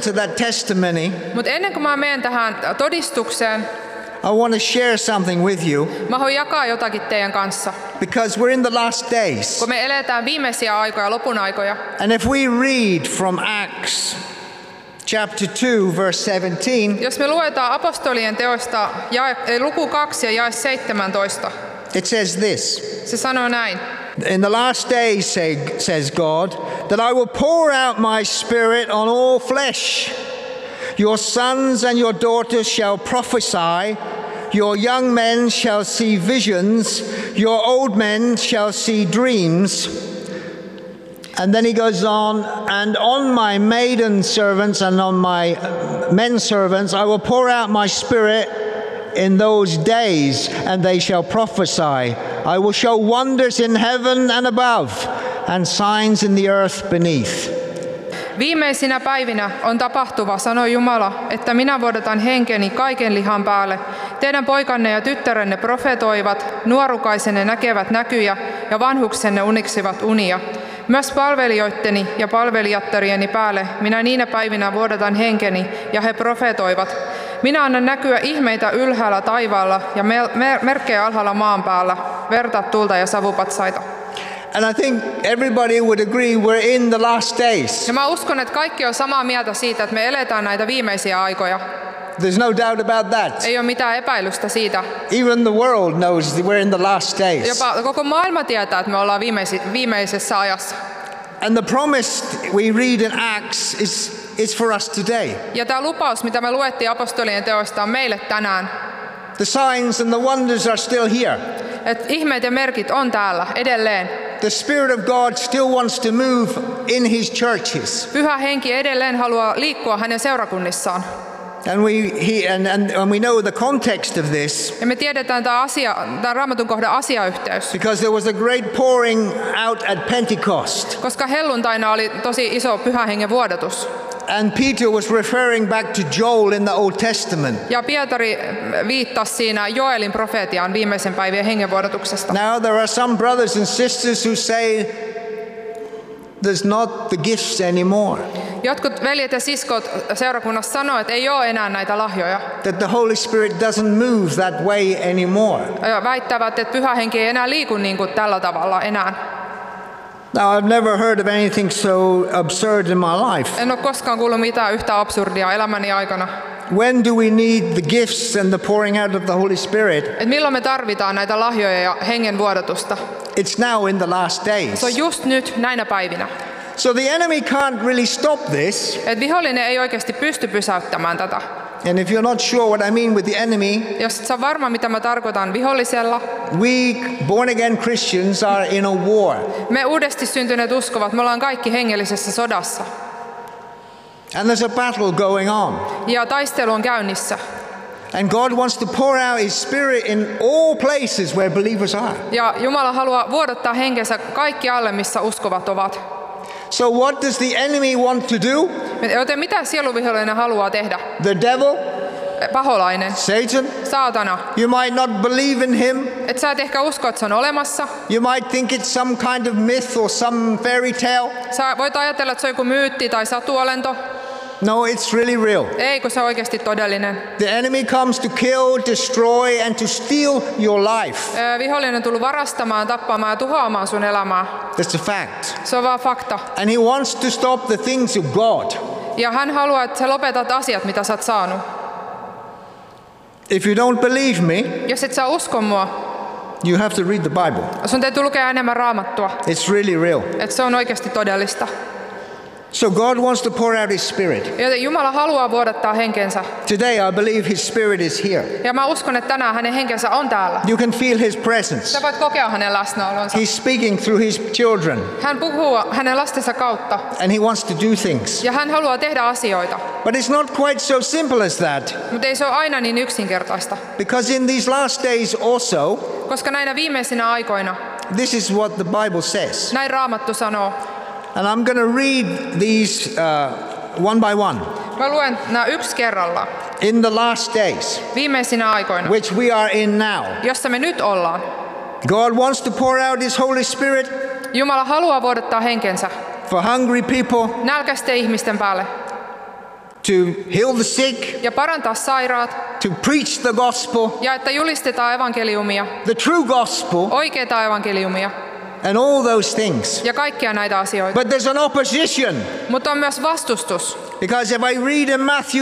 to that testimony, Mutta ennen kuin mä menen tähän todistukseen, I want to share something with you mä haluan jakaa jotakin teidän kanssa. because we're in the last days. Kun me eletään viimeisiä aikoja, lopun aikoja. And if we read from Acts chapter 2 verse 17, Jos me luetaan apostolien teosta luku 2 ja jae 17, it says this. se sanoo näin. In the last days, says God, that I will pour out my spirit on all flesh. Your sons and your daughters shall prophesy. Your young men shall see visions. Your old men shall see dreams. And then he goes on, and on my maiden servants and on my men servants I will pour out my spirit in those days, and they shall prophesy. I will show wonders in heaven and above, and signs in the earth beneath. Viimeisinä päivinä on tapahtuva, sanoi Jumala, että minä vuodatan henkeni kaiken lihan päälle. Teidän poikanne ja tyttärenne profetoivat, nuorukaisenne näkevät näkyjä ja vanhuksenne uniksivat unia. Myös palvelijoitteni ja palvelijattarieni päälle minä niinä päivinä vuodatan henkeni ja he profetoivat. Minä annan näkyä ihmeitä ylhäällä taivaalla ja merkkejä alhaalla maan päällä, verta, tulta ja savupatsaita. And I think everybody would agree we're in the last days. Ja mä uskon, että kaikki on samaa mieltä siitä, että me eletään näitä viimeisiä aikoja. There's no doubt about that. Ei ole mitään epäilystä siitä. Even the world knows that we're in the last days. Jopa koko maailma tietää, että me ollaan viimeisessä ajassa. And the promise we read in Acts is for us today. Ja tämä lupaus, mitä me luettiin apostolien teoista, on meille tänään. The signs and the wonders are still here. Että ihmeet ja merkit on täällä edelleen. The Spirit of God still wants to move in His churches. Pyhä henki edelleen haluaa liikkua hänen seurakunnissaan. And we know the context of this. Ja me tiedetään tämä Raamatun kohdan asiayhteys. Because there was a great pouring out at Pentecost. Koska helluntaina oli tosi iso pyhän hengen vuodatus. And Peter was referring back to Joel in the Old Testament. Ja Pietari viittasi siinä Joelin profeetiaan viimeisen päivien hengenvuodatuksesta. Now there are some brothers and sisters who say there's not the gifts anymore. Jotkut veljet ja siskot seurakunnassa sanoo, että ei ole enää näitä lahjoja. That the Holy Spirit doesn't move that way anymore. Ja väittävät, että pyhä henki ei enää liiku niin kuin tällä tavalla enää. Now I've never heard of anything so absurd in my life. En ole koskaan kuullut mitään yhtä absurdia elämäni aikana. When do we need the gifts and the pouring out of the Holy Spirit? Et milloin me tarvitaan näitä lahjoja ja hengen vuodatusta? It's now in the last days. Se on just nyt näinä päivinä. So the enemy can't really stop this. Et vihollinen ei oikeasti pysty pysäyttämään tätä. And if you're not sure what I mean with the enemy, jos et sä varma mitä mä tarkoitan vihollisella, we born again Christians are in a war. Me uudesti syntyneet uskovat, me ollaan kaikki hengellisessä sodassa. And there's a battle going on. Ja taistelu on käynnissä. And God wants to pour out His Spirit in all places where believers are. Ja Jumala haluaa vuodattaa henkensä kaikkialle, missä uskovat ovat. So what does the enemy want to do? Joten mitä sieluvihollinen haluaa tehdä? The devil? Paholainen. Satan? Saatana. You might not believe in him. Et sä et ehkä usko, että se on olemassa. You might think it's some kind of myth or some fairy tale. Sä voit ajatella, että se on joku myytti tai satuolento. No, it's really real. Ei, kun se on oikeasti todellinen. The enemy comes to kill, destroy and to steal your life. Vihollinen on tullut varastamaan, tappamaan ja tuhoamaan sun elämää. That's a fact. Se on vaan fakta. And he wants to stop the things of God. Ja hän haluaa, että sä lopetat asiat, mitä sä oot saanut. If you don't believe me, jos et sä usko mua, you have to read the Bible. Sun täytyy lukea enemmän Raamattua. It's really real. Että se on oikeasti todellista. So God wants to pour out His Spirit. Joten Jumala haluaa vuodattaa henkensä. Today I believe His Spirit is here. Ja mä uskon, että tänään hänen henkensä on täällä. You can feel His presence. Sä voit kokea hänen läsnäolonsa. He's speaking through His children. Hän puhuu hänen lastensa kautta. And He wants to do things. Ja hän haluaa tehdä asioita. But it's not quite so simple as that. Mutta ei se ole aina niin yksinkertaista. Because in these last days also, koska näinä viimeisinä aikoina, this is what the Bible says. Näin Raamattu sanoo. And I'm going to read these one by one. Mä luen nämä yksi kerrallaan. In the last days, viimeisinä aikoina, which we are in now, jossa me nyt ollaan, God wants to pour out His Holy Spirit. Jumala haluaa vuodattaa henkensä for hungry people, nälkäisten ihmisten päälle, to heal the sick, ja parantaa sairaat to preach the gospel, ja että julistetaan evankeliumia, the true gospel, oikeaa evankeliumia and all those things. ja kaikkia näitä asioita. But there's an opposition. Mutta on myös vastustus. Because if I read in Matthew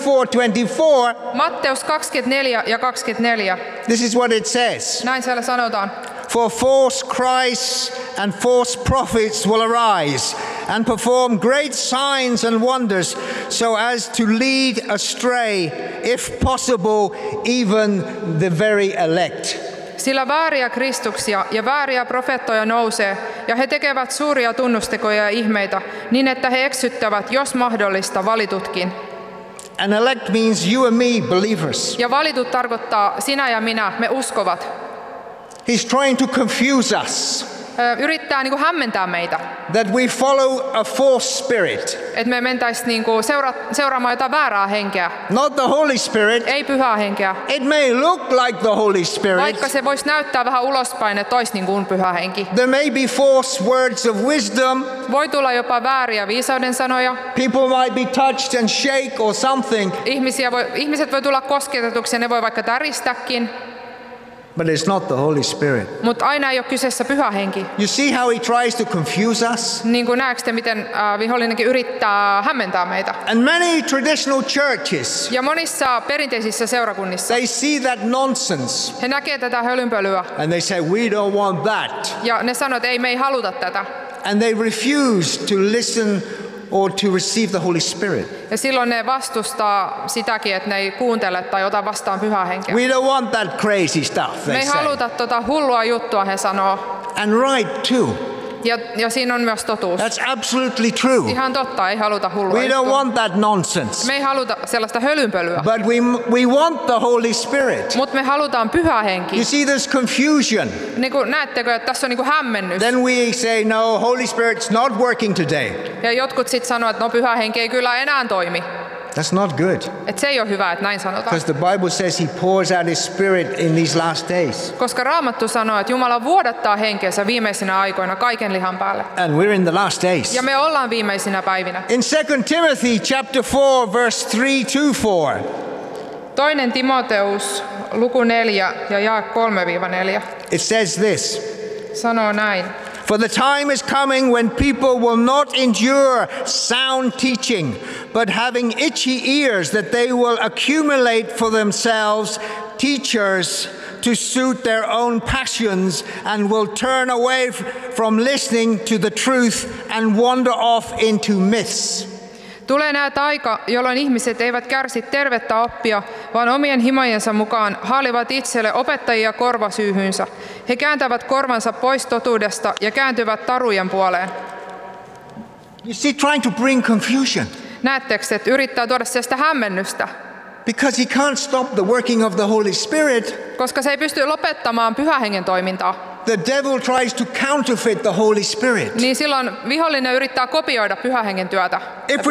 24:24, Matteus 24 ja 24. this is what it says. Näin siellä sanotaan. For false Christs and false prophets will arise and perform great signs and wonders so as to lead astray, if possible, even the very elect. Sillä vääriä kristuksia ja vääriä profeettoja nousee, ja he tekevät suuria tunnustekoja ja ihmeitä, niin että he eksyttävät, jos mahdollista, valitutkin. And elect means you and me, believers. Ja valitut tarkoittaa sinä ja minä, me uskovat. He's trying to confuse us. Yrittää niin kuin hämmentää meitä. That we follow a false spirit. Että me mentäisiin niin kuin seuraamaan jotain väärää henkeä. Not the Holy Spirit. Ei pyhää henkeä. It may look like the Holy Spirit. Vaikka se voisi näyttää vähän ulospäin, että olisi niin kuin pyhä henki. There may be false words of wisdom. Voi tulla jopa vääriä viisauden sanoja. People might be touched and shake or something. Ihmiset voi tulla kosketetuksi ja ne voi vaikka täristäkin. But it's not the Holy Spirit. Mutta aina ei ole kyseessä pyhä henki. You see how he tries to confuse us? Niin kuin näette, miten vihollinenkin yrittää hämmentää meitä. And many traditional churches, Ja monissa perinteisissä seurakunnissa they see that nonsense he näkee tätä hölynpölyä. and they say, we don't want that. Ja ne sanoo, että ei, me ei haluta tätä. And they refuse to listen or to receive the Holy Spirit. Ja silloin ne vastustaa sitäkin, että ne ei kuuntele tai ota vastaan pyhää henkeä. We don't want that crazy stuff, Me they ei say. haluta tota hullua juttua, he sanoo. And right too. Ja siinä on myös totuus. That's absolutely true. Ihan totta, ei haluta hullua We don't juttua. want that nonsense. Me ei haluta sellaista hölynpölyä. But we want the Holy Spirit. Mutta me halutaan pyhä henki. You see this confusion. Niin kuin, näettekö, että tässä on niin kuin hämmennys. Then we say, no, Holy Spirit's not working today. Ja jotkut sitten sanoo, että no pyhä henki ei kyllä enää toimi. That's not good. Että se ei ole hyvä, että näin sanotaan. Because the Bible says he pours out his spirit in these last days. Koska Raamattu sanoo, että Jumala vuodattaa henkeensä viimeisinä aikoina kaiken lihan päälle. And we're in the last days. Ja me ollaan viimeisinä päivinä. In 2 Timothy chapter 4 verse 3-4. Toinen Timoteus, luku 4 ja jae 3-4. It says this. Sanoo näin. For the time is coming when people will not endure sound teaching, but having itchy ears that they will accumulate for themselves teachers to suit their own passions and will turn away from listening to the truth and wander off into myths. Tulee näet aika, jolloin ihmiset eivät kärsi tervettä oppia, vaan omien himojensa mukaan haalivat itselle opettajia korvasyyhynsä. He kääntävät korvansa pois totuudesta ja kääntyvät tarujen puoleen. You see, trying to bring confusion. Näettekö, että yrittää tuoda sitä hämmennystä? Because he can't stop the working of the Holy Spirit. Koska se ei pysty lopettamaan pyhän hengen toimintaa. The devil tries to counterfeit the Holy Spirit. Niin silloin vihollinen yrittää kopioida pyhän hengen työtä. If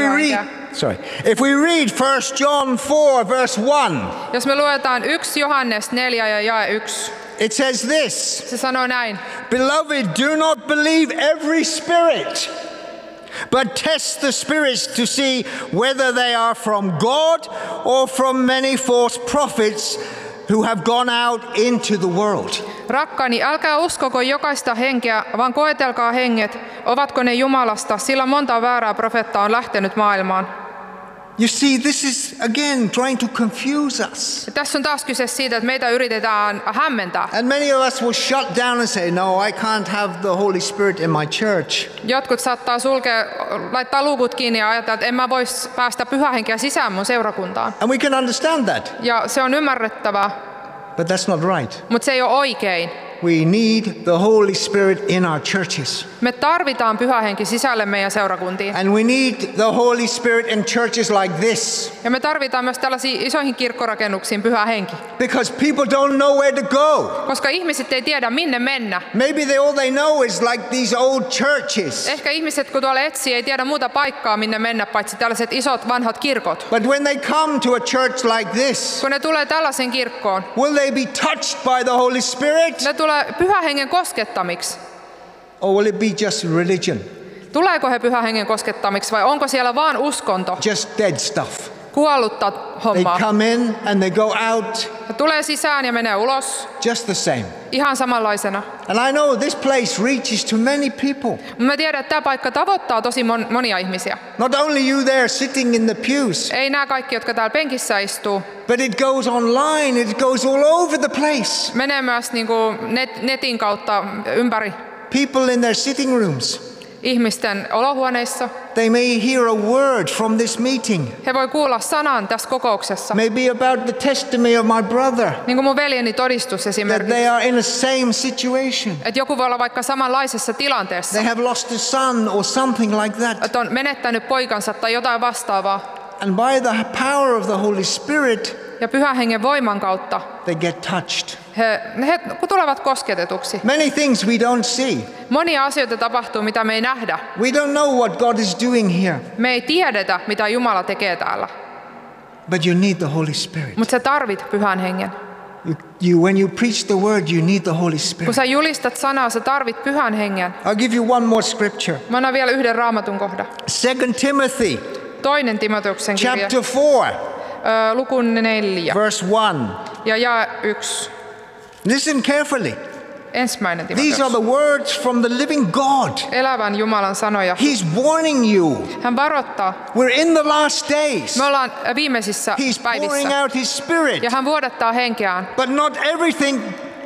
we read 1 John 4 verse 1. Jos me luetaan 1 Johannes 4 ja jae 1. It says this. Se sanoo näin. Beloved, do not believe every spirit, but test the spirits to see whether they are from God or from many false prophets who have gone out into the world. Rakkaani, älkää uskoko jokaista henkeä, vaan koetelkaa henget, ovatko ne Jumalasta, sillä monta väärää profeettaa on lähtenyt maailmaan. You see, this is again trying to confuse us. Ja tässä on taas kyse siitä, että meitä yritetään hämmentää. And many of us will shut down and say, no, I can't have the Holy Spirit in my church. Jotkut saattaa laittaa luukut kiinni ja ajatella, että en mä vois päästä pyhää henkeä sisään mun seurakuntaan. And we can understand that. Ja se on ymmärrettävää, But that's not right. mutta se ei ole oikein. We need the Holy Spirit in our churches. Me tarvitaan pyhä henki sisälle meidän seurakuntiin. And we need the Holy Spirit in churches like this. Ja me tarvitaan myös tällaisiin isoihin kirkkorakennuksiin pyhä henki. Because people don't know where to go. Koska ihmiset ei tiedä minne mennä. Maybe all they know is like these old churches. Ehkä ihmiset kun tuolla etsii ei tiedä muuta paikkaa minne mennä paitsi tällaiset isot vanhat kirkot. But when they come to a church like this, Kun ne tulee tällaisen kirkkoon, will they be touched by the Holy Spirit? ne tulee pyhän hengen koskettamiksi. Or will it be just religion? Tuleeko he Pyhän Hengen koskettamiksi vai onko siellä vaan uskonto, Just dead stuff. kuollutta They hommaa? come in and they go out Ja tulee sisään ja menee ulos just the same. ihan samanlaisena. And I know this place reaches to many people. Mutta mä tiedän, että tämä paikka tavoittaa tosi monia ihmisiä. Not only you there sitting in the pews, Ei nämä kaikki, jotka täällä penkissä istuu. but it goes online, it goes all over the place. Menee myös niin kuin netin kautta ympäri People in their sitting rooms, ihmisten olohuoneissa. they may hear a word from this meeting, He voi kuulla sanan tässä kokouksessa. maybe about the testimony of my brother, Niin kuin mun veljeni todistus that esimerkiksi. they are in the same situation. Että joku voi olla vaikka samanlaisessa tilanteessa. They have lost a son or something like that. Että on menettänyt poikansa tai jotain vastaavaa. And by the power of the Holy Spirit, Ja Pyhän Hengen voiman kautta they get touched. he tulevat kosketetuksi. Many things we don't see. Monia asioita tapahtuu, mitä me ei nähdä. We don't know what God is doing here, Me ei tiedetä, mitä Jumala tekee täällä. but you need the Holy Spirit. Mutta sä tarvit Pyhän Hengen. When you preach the word, you need the Holy Kun Spirit. sä julistat sanaa, sä tarvit Pyhän Hengen. I'll give you one more scripture. Mä annan vielä yhden raamatun kohdan. 2 Timothy 2. Timoteuksen kirja, chapter 4, luku 4 verse 1. ja jae 1. Listen carefully. Ensimmäinen These are Timoteus. the words from the living God. Elävän Jumalan sanoja. He's warning you. Hän varoittaa. We're in the last days. Me ollaan viimeisissä He's pouring päivissä. out His Spirit. Ja hän vuodattaa henkeään. But not everything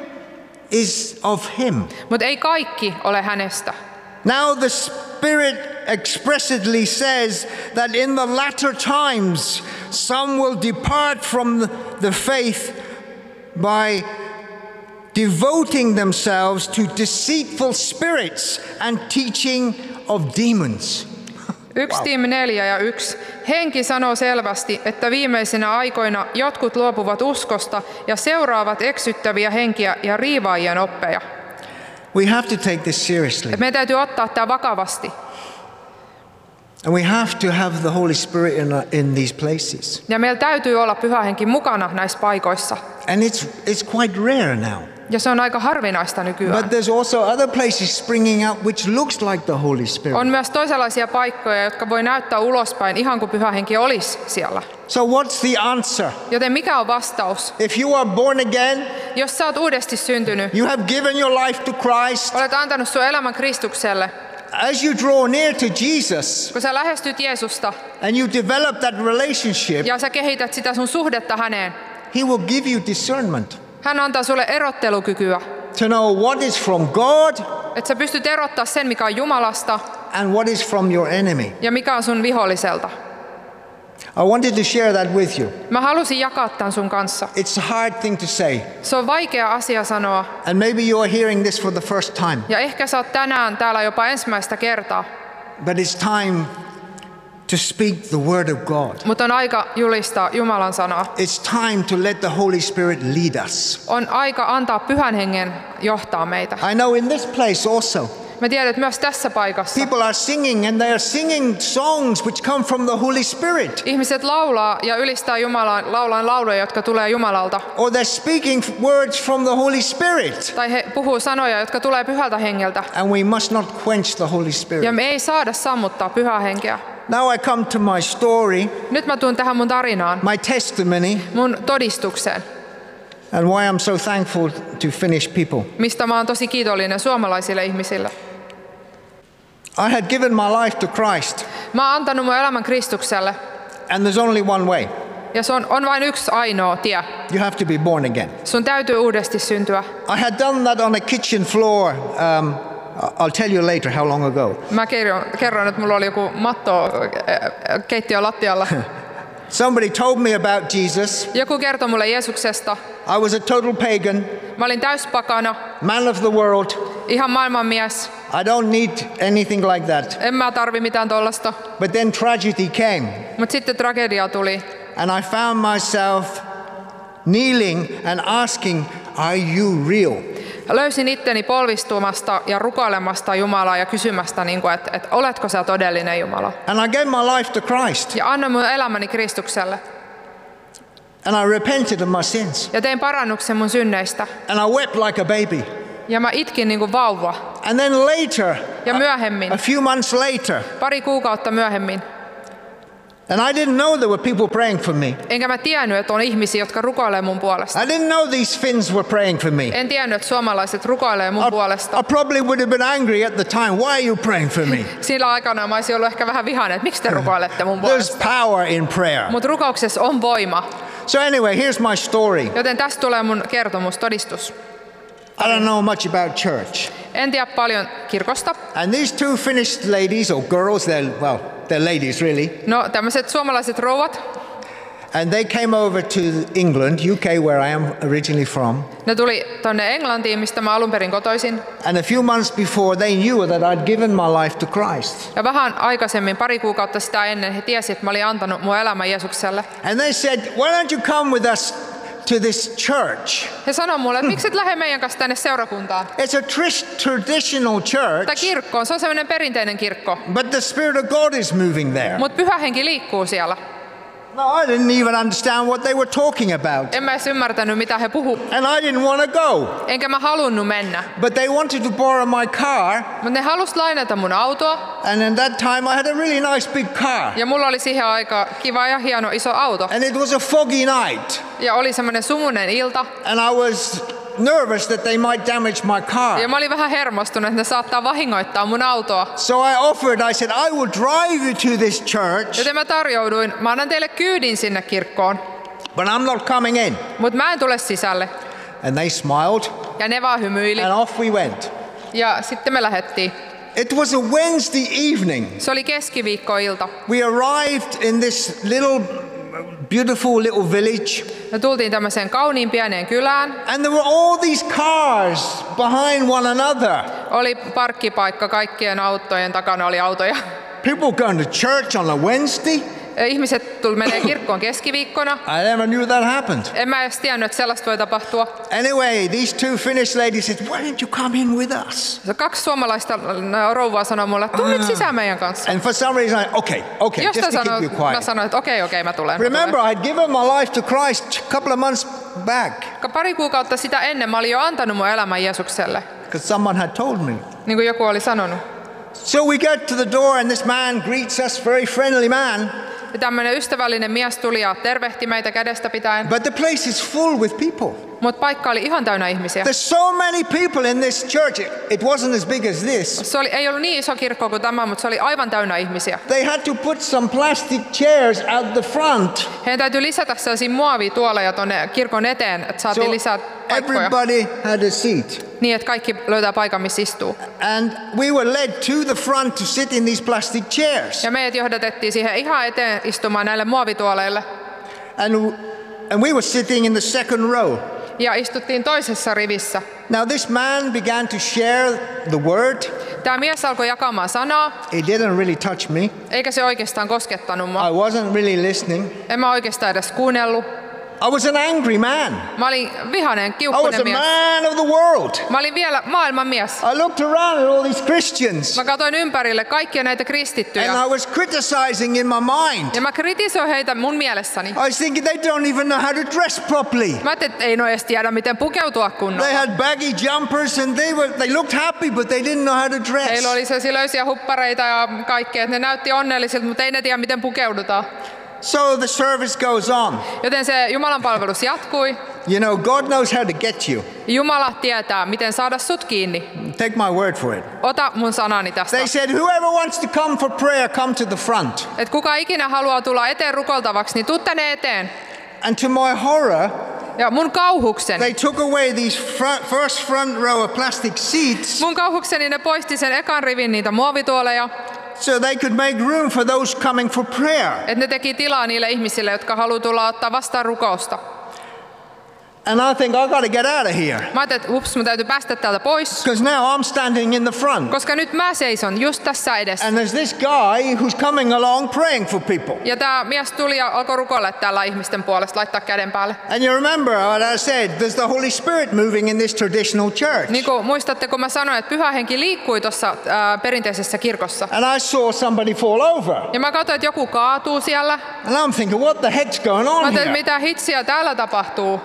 is of Him. Mutta ei kaikki ole hänestä. Now the Spirit expressly says that in the latter times some will depart from the faith by devoting themselves to deceitful spirits and teaching of demons. 1 Tim 4 ja 1. Henki sanoo selvästi, että viimeisinä aikoina jotkut luopuvat uskosta ja seuraavat eksyttäviä henkiä ja riivaajien oppeja. We have to take this seriously. Et meidän täytyy ottaa tämä vakavasti. And we have to have the Holy Spirit in these places. Ja meillä täytyy olla Pyhä Henki mukana näissä paikoissa. And it's quite rare now. Ja se on aika harvinaista nykyään. But there's also other places springing out which looks like the Holy Spirit. On myös toisenlaisia paikkoja, jotka voi näyttää ulospäin ihan kuin Pyhä Henki olisi siellä. So what's the answer? Joten mikä on vastaus? If you are born again, Jos sä oot uudesti syntynyt, you have given your life to Christ, olet antanut sun elämän Kristukselle, as you draw near to Jesus kun sä lähestyt Jeesusta and you develop that relationship, ja sä kehität sitä sun suhdetta häneen, He will give you discernment hän antaa sulle erottelukykyä, to know what is from God että sä pystyt erottaa sen, mikä on Jumalasta and what is from your enemy. ja mikä on sun viholliselta. I wanted to share that with you. Mä halusin jakaa tämän sun kanssa. It's a hard thing to say, Se on vaikea asia sanoa and maybe you are hearing this for the first time, ja ehkä sä oot tänään täällä jopa ensimmäistä kertaa, but it's time to speak the word of God. mutta on aika julistaa Jumalan sanaa. It's time to let the Holy Spirit lead us. On aika antaa Pyhän Hengen johtaa meitä. I know in this place also, Mä tiedän, että myös tässä paikassa people are singing and they are singing songs which come from the Holy Spirit. ihmiset laulaa ja ylistää Jumalaa, laulaa lauluja, jotka tulee Jumalalta. Or they're speaking words from the Holy Spirit. Tai he puhuu sanoja, jotka tulee Pyhältä Hengeltä. And we must not quench the Holy Ja Spirit. me ei saada sammuttaa Pyhää Henkeä. Now I come to my story, Nyt mä tuun tähän mun tarinaan, my testimony, mun todistukseen, and why I'm so thankful to Finnish people. mistä mä oon tosi kiitollinen suomalaisille ihmisille. I had given my life to Christ, Mä oon antanut mun elämän Kristukselle. and there's only one way. Ja se on vain yksi ainoa tie. You have to be born again. Sun täytyy uudesti syntyä. I had done that on a kitchen floor. I'll tell you later how long ago. Mä kerron, että mulla oli joku matto keittiön lattialla. Somebody told me about Jesus. Joku kertoi mulle Jeesuksesta. I was a total pagan, Mä olin täyspakana, man of the world. ihan maailmanmies. I don't need anything like that. En mä tarvi mitään tollasta. But then tragedy came, Mutta sitten tragedia tuli. and I found myself kneeling and asking, "Are you real?" Löysin itteni polvistumasta ja rukoilemasta Jumalaa ja kysymästä, että oletko sä todellinen Jumala? And I gave my life to Christ, Ja annoin mun elämäni Kristukselle. and I repented of my sins, Ja tein parannuksen mun synneistä. and I wept like a baby. Ja mä itkin niin kuin vauva. And then later, Ja myöhemmin, a few months later, pari kuukautta myöhemmin, and I didn't know there were people praying for me. enkä mä tiennyt, että on ihmisiä, jotka rukoilee mun puolesta. I didn't know these Finns were praying for me. En tiennyt, että suomalaiset rukoilee mun puolesta. I probably would have been angry at the time. Why are you praying for me? Sillä aikana mä olisin ollut ehkä vähän vihainen, että miksi te rukoilette mun There's puolesta. power in prayer. Mutta rukouksessa on voima. So anyway, here's my story. Joten tästä tulee mun kertomus, todistus. I don't know much about church. En tiedä paljon kirkosta. And these two Finnish ladies or girls, they're ladies really. No tämmöiset suomalaiset rouvat, And they came over to England, UK, where I am originally from. ne tuli tonne Englantiin, mistä mä alun perin kotoisin. And a few months before, they knew that I'd given my life to Christ. Ja vähän aikaisemmin, pari kuukautta sitä ennen, he tiesi, että mä olin antanut mun elämän Jeesukselle. And they said, why don't you come with us to this church? He sanoi mulle, että miksi et lähde meidän kanssa tänne seurakuntaan? It's a traditional Tämä church, kirkko, se on semmoinen perinteinen kirkko, but the Spirit of God is moving there. mutta pyhä henki liikkuu siellä. No, I didn't even understand what they were talking about. En mä edes ymmärtänyt, mitä he puhu. And I didn't want to go. Enkä mä halunnut mennä. But they wanted to borrow my car. Mutta ne halusi lainata mun autoa. And at that time, I had a really nice big car. Ja mulla oli siihen aika kiva ja hieno iso auto. And it was a foggy night. Ja oli semmoinen sumunen ilta. And I was nervous that they might damage my car. Ja mä olin vähän hermostunut, että ne saattaa vahingoittaa mun autoa. So I offered, I said, I will drive you to this church, Joten mä tarjouduin, mä annan teille kyydin sinne kirkkoon. but I'm not coming in. Mutta mä en tule sisälle. And they smiled, Ja ne vaan hymyili. and off we went. Ja sitten me lähdettiin. It was a Wednesday evening. Se oli keskiviikkoilta. We arrived in this little, beautiful little village. Me tultiin tämmöiseen kauniin pieneen kylään. And there were all these cars behind one another. Oli parkkipaikka, kaikkien autojen takana oli autoja. People going to church on a Wednesday. Ihmiset menee kirkkoon keskiviikkona. I never knew that happened. En mä edes tiennyt, että sellaista voi tapahtua. Anyway, these two Finnish ladies said, why don't you come in with us? Kaksi suomalaista rouvaa sanoi mulle, että tuu nyt sisään meidän kanssa. And for some reason, okay, Jos just to keep sanoin, you mä quiet. sanoin, että okei, mä tulen. Remember, I'd given my life to Christ a couple of months back Pari kuukautta sitä ennen mä olin jo antanut mun elämän Jeesukselle, because someone had told me. niin kuin joku oli sanonut. So we get to the door and this man greets us, very friendly man. Ja tämmöinen ystävällinen mies tuli ja tervehti meitä kädestä pitäen. But the place is full with people. Mutta paikka oli ihan täynnä ihmisiä. There's so many people in this church. It wasn't as big as this. Ei ollut niin iso kirkko kuin tämä, mutta se oli aivan täynnä ihmisiä. They had to put some plastic chairs out the front. Heidän täytyy lisätä sellaisia muovituoleja tuonne kirkon eteen, että saatiin lisää paikkoja. Everybody had a seat. Niin, että kaikki löytää paikan, missä istuu. And we were led to the front to sit in these plastic chairs. Ja meidät johdatettiin siihen ihan eteen istumaan näille muovituoleille. And we were sitting in the second row. Ja istuttiin toisessa rivissä. Now this man began to share the word. Tämä mies alkoi jakamaan sanaa. It didn't really touch me. Eikä se oikeastaan koskettanut mua. I wasn't really listening. En mä oikeastaan edes kuunnellut. I was an angry man. Mä olin vihainen, I was kiukkunen a mies. man of the world. Mä olin vielä maailman mies. I looked around at all these Christians Mä katsoin ympärille kaikkia näitä kristittyjä. and I was criticizing in my mind. Ja mä kritisoin heitä mun mielessäni. I was thinking they don't even know how to dress properly. Mä ajattelin, että ei no edes tiedä, miten pukeutua kunnolla. They had baggy jumpers and they looked happy, but they didn't know how to dress. Heillä oli sellaisia löysiä huppareita ja kaikkea, että ne näytti onnellisilta, mutta ei ne tiedä, miten pukeudutaan. So the service goes on. Joten se Jumalan palvelus jatkui. You know, God knows how to get you. Jumala tietää, miten saada sut kiinni. Take my word for it. Ota mun sanani tästä. They said, whoever wants to come for prayer, come to the front. Et kuka ikinä haluaa tulla eteen rukoltavaksi, niin tuu tänne eteen. And to my horror, Ja mun kauhukseni. they took away these first front row of plastic seats Mun kauhukseni ne poisti sen ekan rivin niitä muovituoleja. so they could make room for those coming for prayer. Että ne teki tilaa niille ihmisille, jotka haluaa tulla ottaa vastaan rukousta. And I think, I got to get out of here. Mä ajattelin, että ups, mun täytyy päästä täältä pois. Because now I'm standing in the front. Koska nyt mä seison just tässä edessä. And there's this guy who's coming along praying for people. Ja tää mies tuli ja alkoi rukoilla täällä ihmisten puolesta, laittaa käden päälle. And you remember what I said, there's the Holy Spirit moving in this traditional church. Niin kuin muistatte, kun mä sanoin, että pyhä henki liikkui tuossa perinteisessä kirkossa. And I saw somebody fall over. Ja mä katsoin, että joku kaatuu siellä. And I'm thinking, what the heck's going Mä on ajattelin, here? mitä hitsiä täällä tapahtuu. And he's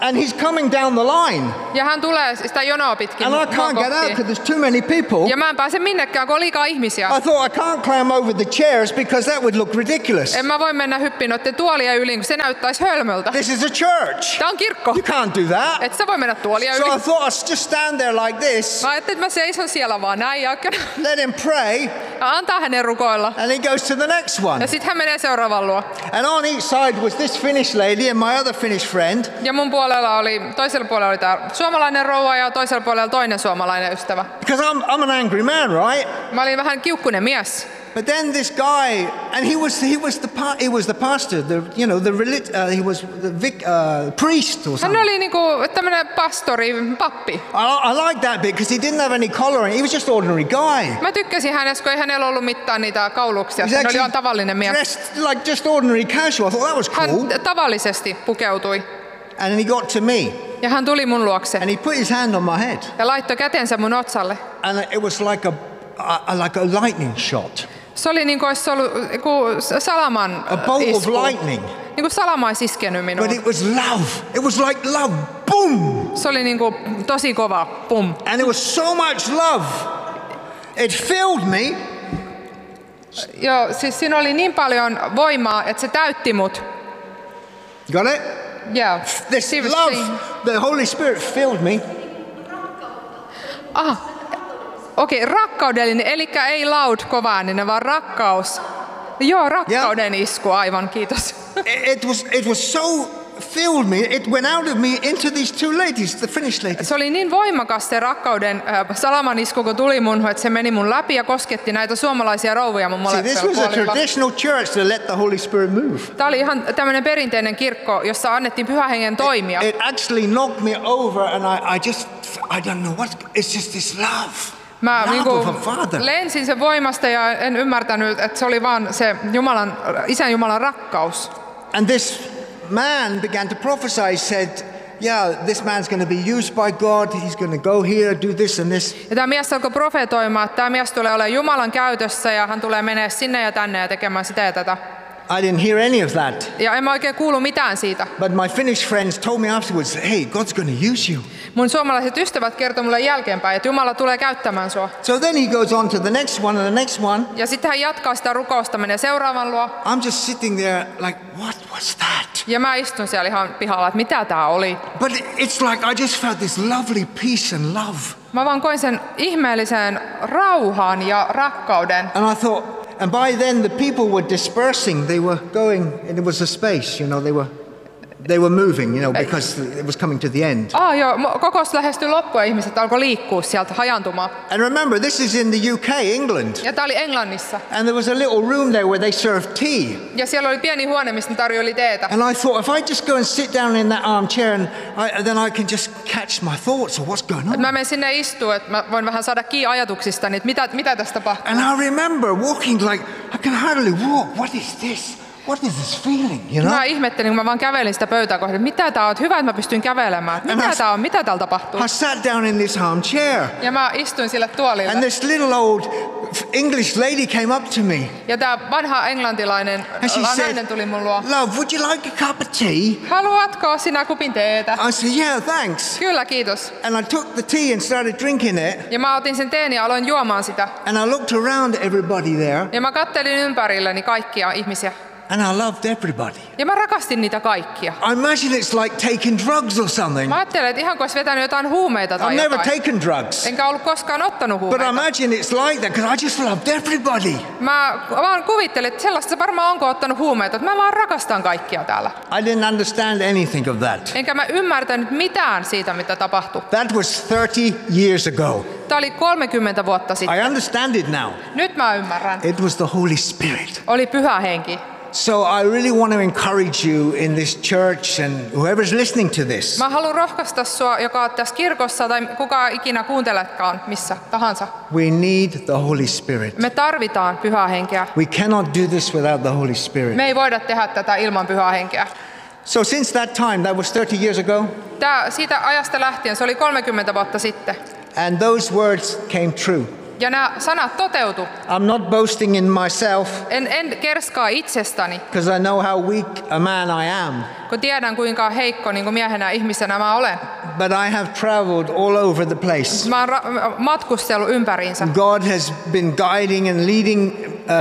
coming down the line. Ja hän tulee sitä jonoa pitkin And I mua can't get out kohti. because there's too many people. Ja mä en pääse minnekään, kun on liikaa ihmisiä. I thought I can't climb over the chairs because that would look ridiculous. En mä voi mennä hyppiin noiden tuolien yli, kun se näyttäisi hölmöltä. This is a church. Tää on kirkko. You can't do that. Et sä voi mennä tuolia So I yli. thought I'd just stand there like this, Mä ajattelin, että mä seison siellä vaan näin ja let him pray, antaa hänen rukoilla. and he goes to the next one. Ja sitten hän menee seuraavan luo. And on each side was this Finnish lady and my other Finnish friend. Ja mun toisella puolella oli tää suomalainen rouva ja toisella puolella toinen suomalainen ystävä. Because I'm an angry man, right? Mä olin vähän kiukkunen mies. But then this guy, and he was the pastor, he was the priest or Hän something. oli niinku tämmönen pastori, pappi. I like that bit because he didn't have any collar on. He was just ordinary guy. Mä tykkäsin hänestä, kun ei hänellä ollut mitään niitä kauluksia. Hän oli ihan tavallinen mies. dressed like just ordinary casual. I thought that was cool. Hän tavallisesti pukeutui. And he got to me, Ja hän tuli mun luokse and he put his hand on my head, ja laittoi kätensä mun otsalle. and it was like a lightning shot, Se oli niin kuin olisi ollut salaman a bolt of isku. lightning. Niin kuin salama olisi iskenyt minuun. But it was love. It was like love. Boom! Se oli niin kuin tosi kova. Pum. And it was so much love. It filled me. Joo, siis siinä oli niin paljon voimaa, että se täytti mut. Got it? Yeah. This She was love, saying- the Holy Spirit filled me. Okei, rakkaudellinen, eli ei loud, kovaääninen, vaan rakkaus. Joo, rakkauden isku, aivan, kiitos. It was so filled me. It went out of me into these two ladies, the Finnish ladies. Se oli niin voimakas se rakkauden salaman isku, kun tuli mun, että se meni mun läpi ja kosketti näitä suomalaisia rouvia mun See, this molemmilla was a puolilla. traditional church to let the Holy Spirit move. Tämä oli ihan tämmöinen perinteinen kirkko, jossa annettiin Pyhän Hengen toimia. It actually knocked me over, and I don't know what. It's just this love. Mä Love niinku of a father. lensin sen voimasta ja en ymmärtänyt, että se oli vaan se Isän Jumalan rakkaus. And this man began to prophesy. He said, yeah, this man's going to be used by God. He's going to go here, do this and this. Ja tämä mies alkoi profetoimaan, että tämä mies tulee olemaan Jumalan käytössä ja hän tulee menee sinne ja tänne ja tekemään sitä ja tätä. I didn't hear any of that. Ja en mä oikein kuulu mitään siitä. But my Finnish friends told me afterwards, hey, God's going to use you. Mun suomalaiset ystävät kertoi mulle jälkeenpäin, että Jumala tulee käyttämään sua. So then he goes on to the next one and the next one. Ja sitten hän jatkaa sitä rukousta, menee seuraavan luo. I'm just sitting there like, what was that? Ja mä istun siellä ihan pihalla, että mitä tää oli. But it's like I just felt this lovely peace and love. Mä vaan koin sen ihmeellisen rauhan ja rakkauden. And I thought, and by then the people were dispersing. They were going, and it was a space, they were moving, because it was coming to the end. Joo, kokous lähestyi loppuun ja ihmiset alkoi liikkua sieltä hajantumaan. And remember, this is in the UK, England. Ja tää oli Englannissa. And there was a little room there where they served tea. Ja siellä oli pieni huone, mistä ne tarjoili teetä. And I thought, if I just go and sit down in that armchair, then I can just catch my thoughts of what's going on. Mä menen sinne istuun, että mä voin vähän saada kiinni ajatuksistani, että mitä tästä tapahtuu. And I remember walking like, I can hardly walk. What is this? What is this feeling, Mä ihmettelin, kun mä vaan kävelin sitä pöytää kohden, että mitä tää on, hyvä, että mä pystyn kävelemään. Mitä tää on, mitä täällä tapahtuu? I sat down in this armchair. Ja mä istuin sille tuolille. And this little old English lady came up to me. Ja tää vanha englantilainen And she nainen said, tuli mun luo. love, would you like a cup of tea? Haluatko sinä kupin teetä? I said, yeah, thanks. Kyllä, kiitos. And I took the tea and started drinking it. Ja mä otin sen teen ja aloin juomaan sitä. And I looked around at everybody there. Ja mä kattelin ympärilleni kaikkia ihmisiä. And I loved everybody. Ja mä rakastin niitä kaikkia. I imagine it's like taking drugs or something. Mä ajattelen, että ihan kuin olisi vetänyt jotain huumeita I've tai never jotain. taken drugs. Enkä ollut koskaan ottanut But I huumeita. imagine it's like that because I just loved everybody. Mä vaan kuvittelin, että sellaista se varmaan onko ottanut huumeita. Että mä vaan rakastan kaikkia täällä. I didn't understand anything of that. Enkä mä ymmärtänyt mitään siitä, mitä tapahtui. That was 30 years ago. Tää oli 30 vuotta sitten. I understand it now. Nyt mä ymmärrän. It was the Holy Spirit. Oli Pyhä Henki. So I really want to encourage you in this church and whoever's listening to this. Mä haluan rohkaista sua, joka on tässä kirkossa tai kuka ikinä kuunteletkaan missä tahansa. We need the Holy Spirit. Me tarvitaan Pyhää Henkeä. We cannot do this without the Holy Spirit. Me ei voida tehdä tätä ilman Pyhää Henkeä. So since that time, that was 30 years ago, Siitä ajasta lähtien, se oli 30 vuotta sitten. and those words came true. Ja nämä sanat toteutu. I'm not boasting in myself En kerskaa itsestäni, because I know how weak a man I am. kun tiedän kuinka heikko niin kuin miehenä ihmisenä mä olen. But I have traveled all over the place. Mä oon matkustellut ympäriinsä. God has been guiding and leading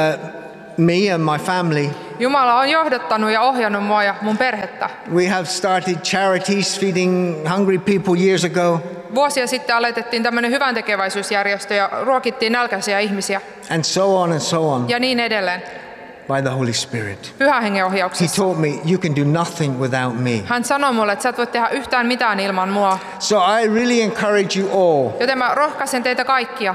me and my family. Jumala on johdattanut ja ohjannut mua ja mun perhettä. We have started charities feeding hungry people years ago. Vuosia sitten aloitettiin tämmöinen hyväntekeväisyysjärjestö ja ruokittiin nälkäisiä ihmisiä. And so on and so on. Ja niin edelleen. By the Holy Spirit. Pyhän hengen He ohjauksessa. taught me you can do nothing without me. Hän sanoi mulle, että sä et voi tehdä yhtään mitään ilman mua. So I really encourage you all. Joten mä rohkaisen teitä kaikkia.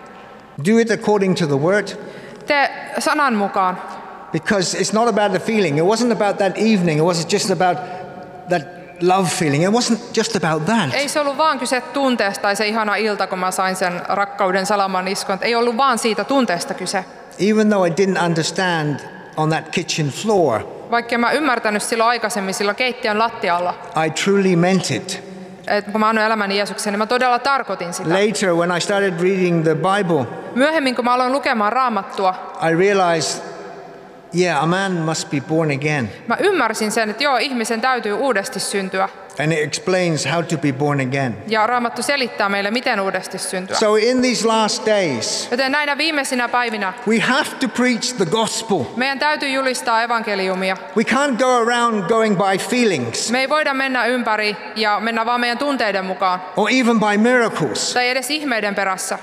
Do it according to the word. Tee sanan mukaan. Because it's not about the feeling. It wasn't about that evening. It wasn't just about that love feeling. It wasn't just about that. Ei se ollut vaan kyse tunteesta tai se ihana ilta, kun mä sain sen rakkauden salaman iskun. Ei ollut vaan siitä tunteesta kyse. Even though I didn't understand on that kitchen floor, Vaikka mä ymmärtänyt silloin aikaisemmin sillä keittiön lattialla, I truly meant it. että kun mä annoin elämäni Jeesukseen, niin mä todella tarkoitin sitä. Later, when I started reading the Bible, Myöhemmin, kun mä aloin lukemaan Raamattua, I realized, yeah, a man must be born again. mä ymmärsin sen, että joo, ihmisen täytyy uudesti syntyä. And it explains how to be born again. Ja Raamattu selittää meille, miten uudesti syntyä. So in these last days, Joten näinä viimeisinä päivinä we have to preach the gospel. meidän täytyy julistaa evankeliumia. We can't go around going by feelings Me ei voida mennä ympäri ja mennä vaan meidän tunteiden mukaan. or even by miracles, Tai edes ihmeiden perässä.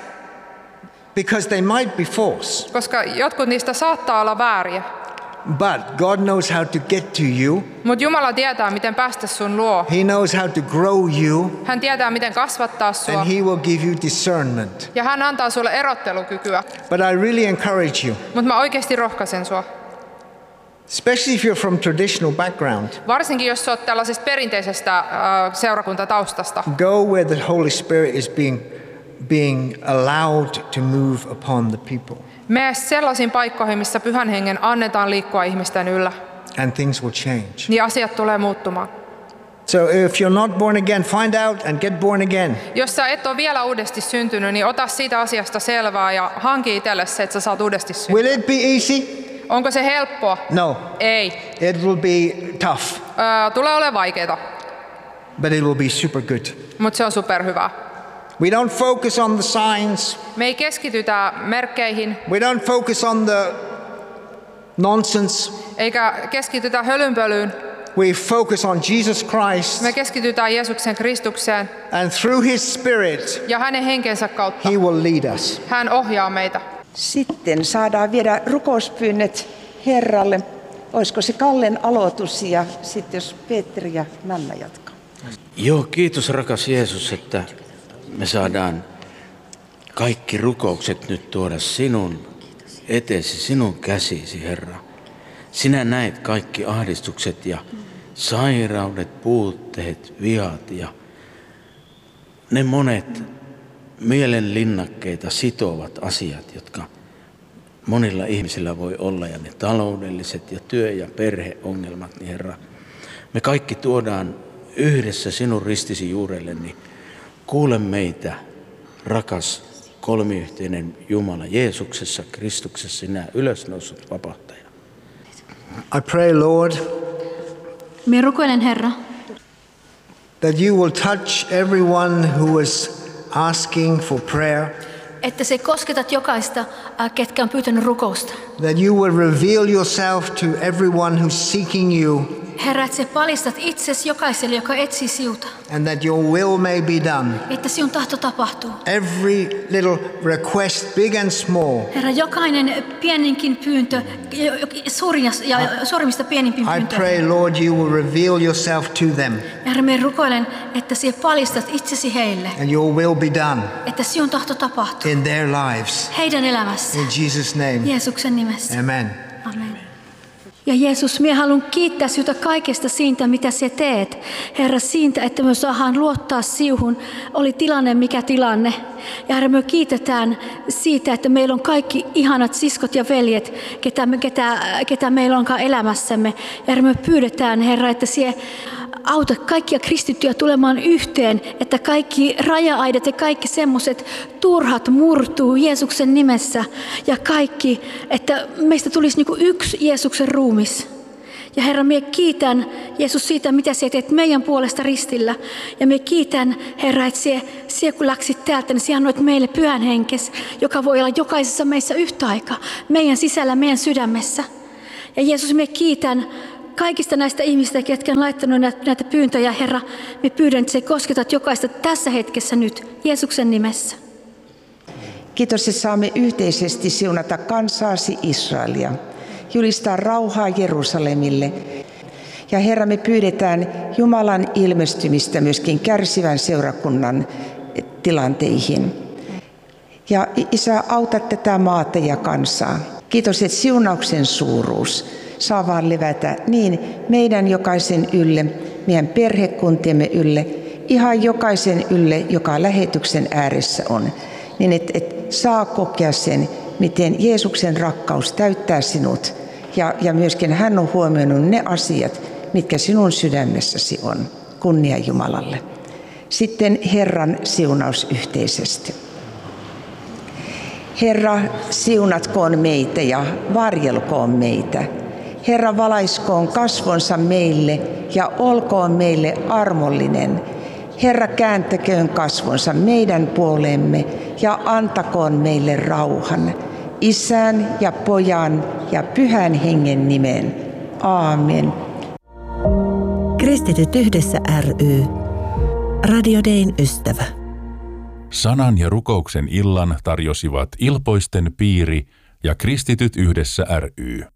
because they might be false. Koska jotkut niistä saattaa olla vääriä. But God knows how to get to you. Mutta Jumala tietää, miten päästä sun luo. He knows how to grow you, Hän tietää, miten kasvattaa sua. and He will give you discernment. Ja hän antaa sulle erottelukykyä. But I really encourage you, Mutta mä oikeasti rohkaisen sua. especially if you're from traditional background, Varsinkin jos sä oot tällaisesta perinteisestä seurakuntataustasta. go where the Holy Spirit is being allowed to move upon the people, Mene sellaisiin paikkoihin, missä Pyhän Hengen annetaan liikkua ihmisten yllä. and things will change. Niin asiat tulee muuttumaan. So if you're not born again, find out and get born again. Jos sä et ole vielä uudesti syntynyt, niin ota siitä asiasta selvää ja hanki itselle se, että sä saat uudesti syntyä. Will it be easy? Onko se helppoa? No. Ei. It will be tough, Tulee olemaan vaikeaa, but it will be super good. mutta se on superhyvää. We don't focus on the signs. Me ei keskitytä merkkeihin, We don't focus on the nonsense. eikä keskitytä hölynpölyyn. We focus on Jesus Christ, Me keskitytään Jeesuksen Kristukseen and through His Spirit, ja hänen henkensä kautta. He will lead us. Hän ohjaa meitä. Sitten saadaan viedä rukouspyynnöt Herralle. Olisiko se Kallen aloitus ja sitten jos Petteri ja Nanna jatkaa. Joo, kiitos rakas Jeesus, että me saadaan kaikki rukoukset nyt tuoda sinun eteesi, sinun käsisi, Herra. Sinä näet kaikki ahdistukset ja sairaudet, puutteet, viat ja ne monet mielenlinnakkeita sitovat asiat, jotka monilla ihmisillä voi olla, ja ne taloudelliset ja työ- ja perheongelmat, niin Herra, me kaikki tuodaan yhdessä sinun ristisi juurelle, niin kuule meitä, rakas kolmiyhteinen Jumala Jeesuksessa, Kristuksessa, sinä ylösnoussut vapahtaja. I pray, Lord, Minä rukoilen, Herra, that you will touch everyone who is asking for prayer, että se kosketat jokaista, ketkä on pyytänyt rukousta. that you will reveal yourself to everyone who's seeking you, Herra, että sä paljastat itsesi jokaiselle, joka etsii siuta. and that your will may be done. Että sinun tahto tapahtuu. Every little request, big and small, Herra, jokainen pieninkin pyyntö, suurin ja suurimmista pienimpiin I pyyntöihin. pray, Lord, you will reveal yourself to them, Herra, minä rukoilen, että sinä paljastat itsesi heille. and your will be done Että sinun tahto tapahtuu in their lives. heidän elämässä. In Jesus' name, Jeesuksen nimessä. amen. Amen. Ja Jeesus, minä haluan kiittää sinua kaikesta siitä, mitä sinä teet. Herra, siitä, että me saadaan luottaa siuhun, oli tilanne mikä tilanne. Ja Herra, me kiitetään siitä, että meillä on kaikki ihanat siskot ja veljet, ketä meillä onkaan elämässämme. Ja Herra, me pyydetään, Herra, että sinä auta kaikkia kristittyjä tulemaan yhteen, että kaikki raja-aidat ja kaikki semmoiset turhat murtuu Jeesuksen nimessä. Ja kaikki, että meistä tulisi niin kuin yksi Jeesuksen ruumis. Ja Herra, minä kiitän Jeesus siitä, mitä sinä teet meidän puolesta ristillä. Ja minä kiitän, Herra, että sinä kun läksit täältä, niin sinä annoit meille Pyhän Henkes, joka voi olla jokaisessa meissä yhtä aikaa, meidän sisällä, meidän sydämessä. Ja Jeesus, minä kiitän kaikista näistä ihmistä, ketkä on laittanut näitä pyyntöjä, Herra. Minä pyydän, että sinä kosketat jokaista tässä hetkessä nyt, Jeesuksen nimessä. Kiitos, että saamme yhteisesti siunata kansaasi Israelia. Julistaa rauhaa Jerusalemille. Ja Herra, me pyydetään Jumalan ilmestymistä myöskin kärsivän seurakunnan tilanteihin. Ja Isä, auta tätä maata ja kansaa. Kiitos, että siunauksen suuruus saa vaan levätä niin meidän jokaisen ylle, meidän perhekuntiemme ylle, ihan jokaisen ylle, joka lähetyksen ääressä on. Niin että saa kokea sen, miten Jeesuksen rakkaus täyttää sinut. Ja myöskin hän on huomioinut ne asiat, mitkä sinun sydämessäsi on. Kunnia Jumalalle. Sitten Herran siunaus yhteisesti. Herra, siunatkoon meitä ja varjelkoon meitä. Herra, valaiskoon kasvonsa meille ja olkoon meille armollinen. Herra, kääntäköön kasvonsa meidän puoleemme ja antakoon meille rauhan. Isän ja Pojan ja Pyhän Hengen nimen. Aamen. Kristityt yhdessä ry. Radio Dayn ystävä. Sanan ja rukouksen illan tarjosivat Ilpoisten piiri ja Kristityt yhdessä ry.